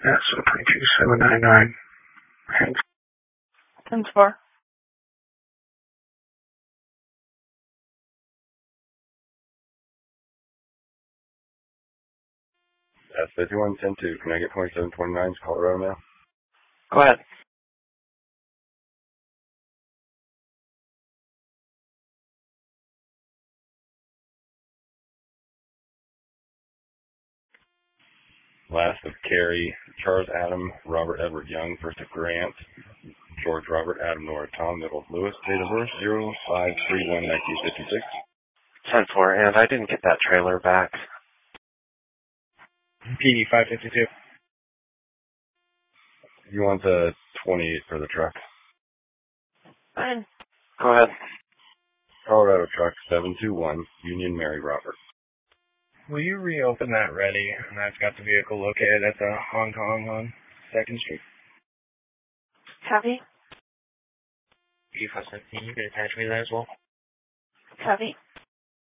Yes, 22799. Thanks. 10-4. That's 5110-2. Can I get 2729's Colorado now? Go ahead. Last of Carrie, Charles Adam, Robert Edward Young, first of Grant, George Robert Adam Nora Tom Middle Lewis, date of birth 0531-1956. 10-4, and I didn't get that trailer back. PD 552. You want the 28 for the truck? Fine. Go ahead. Colorado truck 721, Union Mary Robert. Will you reopen that ready? And I've got the vehicle located at the Hong Kong on 2nd Street. Copy. PD 517, you can attach me to that as well. Copy.